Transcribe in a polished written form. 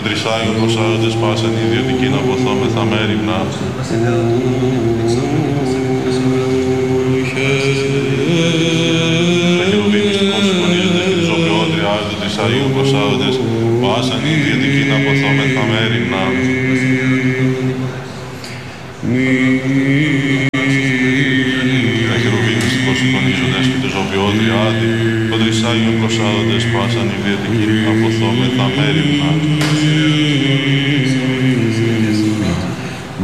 τρισάγιον προσάγοντες πάσαν ιδιωτικήν αποθόμεθα μέριμνα. Τα χερουβίμ του κόσμου φωνίζονται και τους οπιότρια άρτου τρισάγιον προσάγοντες πάσαν ιδιωτικήν αποθόμεθα μέριμνα. Τα χερουβίμ του κόσμου φωνίζονται και τους οπιότρια άρτου το τρισάγιον προσάγοντες πάσαν ιδιωτικήν αποθόμεθα μέριμνα.